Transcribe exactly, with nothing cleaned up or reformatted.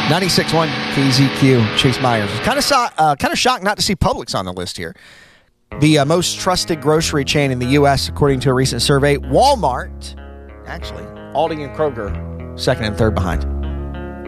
ninety-six point one K Z Q, Chase Myers. Kind of saw, uh, kind of shocked not to see Publix on the list here. The uh, most trusted grocery chain in the U S, according to a recent survey. Walmart, actually, Aldi and Kroger, second and third behind.